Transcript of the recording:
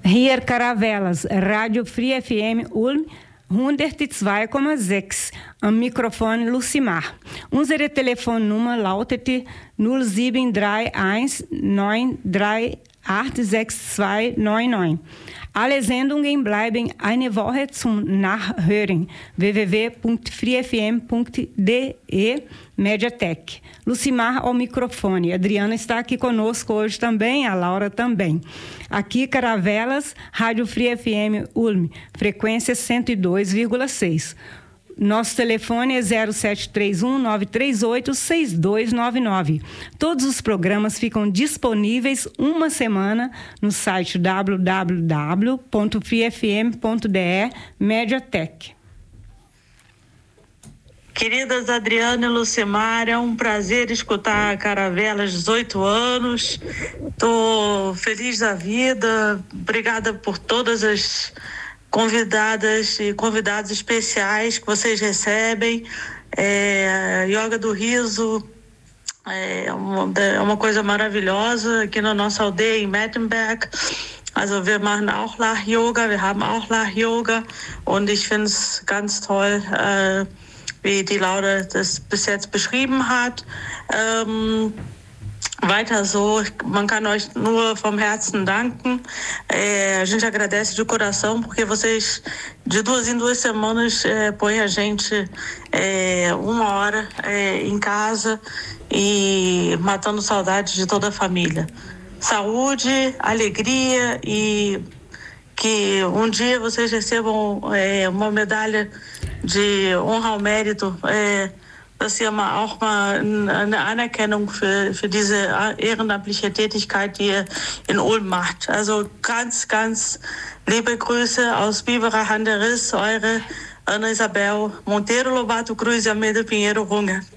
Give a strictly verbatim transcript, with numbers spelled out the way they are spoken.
Hier Caravelas, Radio Free F M Ulm, hundertzwei Komma sechs. Am Mikrofon Lucimar. Unsere Telefonnummer lautet null sieben drei eins neun drei acht sechs zwei neun neun. Alle Sendungen bleiben eine Woche zum Nachhören. w w w ponto free f m ponto d e Mediatek. Lucimar ao microfone. Adriana está aqui conosco hoje também, a Laura também. Aqui, Caravelas, Rádio Free F M Ulm, frequência cento e dois vírgula seis. Nosso telefone é zero sete três um nove três oito seis dois nove nove. Todos os programas ficam disponíveis uma semana no site w w w ponto free f m ponto d e Mediatek. Queridas Adriana e Lucimar, é um prazer escutar a Caravelas, dezoito anos. Estou feliz da vida. Obrigada por todas as convidadas e convidados especiais que vocês recebem. É, Yoga do Riso é uma, é uma coisa maravilhosa aqui na nossa aldeia em Mettenberg. Also wir machen auch Lach-Yoga, wir haben auch Lach-Yoga und ich finde es ganz toll, äh, wie die Laura das bis jetzt beschrieben hat. Ähm, Weiter so, man kann euch nur vom Herzen danken. É, a gente agradece de coração porque vocês, de duas em duas semanas, é, põem a gente é, uma hora é, em casa e matando saudade de toda a família. Saúde, alegria e que um dia vocês recebam é, uma medalha de honra ao mérito, é, dass ihr mal auch mal eine Anerkennung für, für diese ehrenamtliche Tätigkeit, die ihr in Ulm macht. Also ganz, ganz liebe Grüße aus Biberach an der Riss, eure Ana Isabel Monteiro Lobato Cruz e Almeida Pinheiro Runge.